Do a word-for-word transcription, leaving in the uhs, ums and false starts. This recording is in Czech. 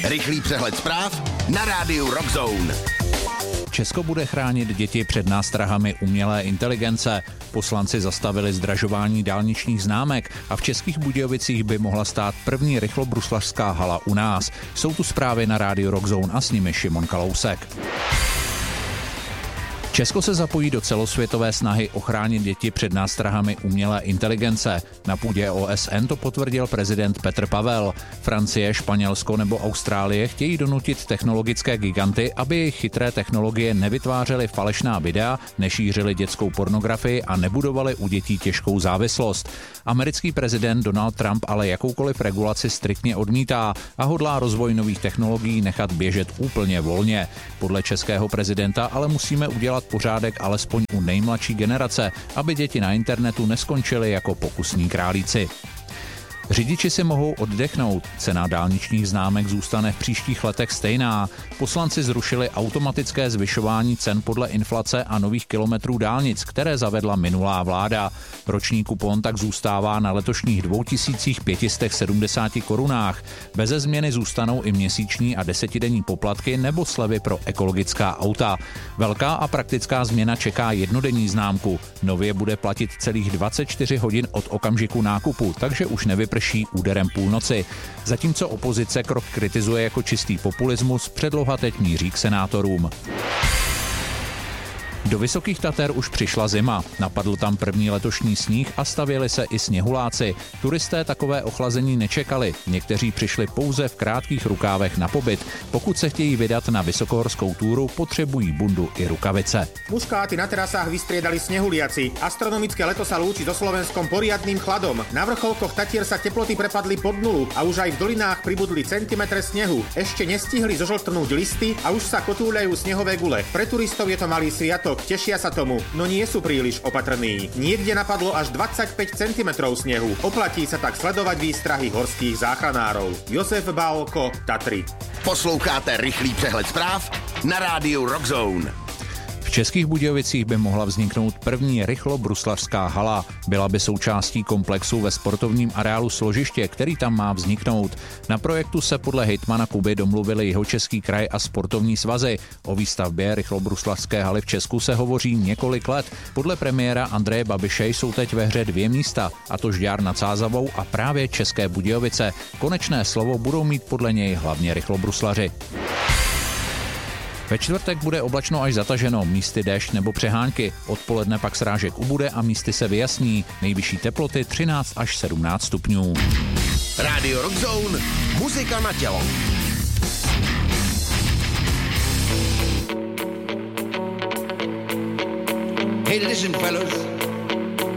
Rychlý přehled zpráv na rádiu Rock Zone. Česko bude chránit děti před nástrahami umělé inteligence. Poslanci zastavili zdražování dálničních známek a v Českých Budějovicích by mohla stát první rychlobruslařská hala u nás. Jsou tu zprávy na rádiu Rock Zone a s nimi Šimon Kalousek. Česko se zapojí do celosvětové snahy ochránit děti před nástrahami umělé inteligence. Na půdě O S N to potvrdil prezident Petr Pavel. Francie, Španělsko nebo Austrálie chtějí donutit technologické giganty, aby jejich chytré technologie nevytvářely falešná videa, nešířily dětskou pornografii a nebudovaly u dětí těžkou závislost. Americký prezident Donald Trump ale jakoukoliv regulaci striktně odmítá a hodlá rozvoj nových technologií nechat běžet úplně volně. Podle českého prezidenta ale musíme udělat pořádek alespoň u nejmladší generace, aby děti na internetu neskončily jako pokusní králíci. Řidiči si mohou oddechnout, cena dálničních známek zůstane v příštích letech stejná. Poslanci zrušili automatické zvyšování cen podle inflace a nových kilometrů dálnic, které zavedla minulá vláda. Roční kupon tak zůstává na letošních dva tisíce pět set sedmdesát korunách. Beze změny zůstanou i měsíční a desetidenní poplatky nebo slevy pro ekologická auta. Velká a praktická změna čeká jednodenní známku. Nově bude platit celých dvacet čtyři hodin od okamžiku nákupu, takže už nevyprší úderem půlnoci. Zatímco opozice krok kritizuje jako čistý populismus, předloha teď míří k senátorům. Do Vysokých Tater už přišla zima. Napadl tam první letošní sníh a stavěli se i sněhuláci. Turisté takové ochlazení nečekali. Někteří přišli pouze v krátkých rukávech na pobyt. Pokud se chtějí vydat na vysokohorskou túru, potřebují bundu i rukavice. Muškáty na terasách vystriedali snehuliaci. Astronomické leto sa lúči so Slovenskom poriadnym chladom. Na vrcholkoch Tatier sa teploty prepadli pod nulu a už aj v dolinách pribudli centimetre snehu. Ešte nestihli zožltrnúť listy a už sa kotúľajú snehové gule. Pre turistov je to malý sviatok. Tešia sa tomu, no nie sú príliš opatrní. Niekde napadlo až dvadsaťpäť centimetrov snehu. Oplatí sa tak sledovať výstrahy horských záchranárov. Josef Bálko, Tatry. Posloucháte rychlý přehled zpráv na rádiu Rock Zone. V Českých Budějovicích by mohla vzniknout první rychlobruslařská hala. Byla by součástí komplexu ve sportovním areálu Složiště, který tam má vzniknout. Na projektu se podle hejtmana Kuby domluvili Jihočeský kraj a sportovní svazy. O výstavbě rychlobruslařské haly v Česku se hovoří několik let. Podle premiéra Andreje Babiše jsou teď ve hře dvě místa, a to Žďár nad Sázavou a právě České Budějovice. Konečné slovo budou mít podle něj hlavně rychlobruslaři. Ve čtvrtek bude oblačno až zataženo, místy déšť nebo přehánky. Odpoledne pak srážek ubude a místy se vyjasní. Nejvyšší teploty třináct až sedmnáct stupňů. Radio Rock Zone, muzika na tělo. Hey, listen, fellas.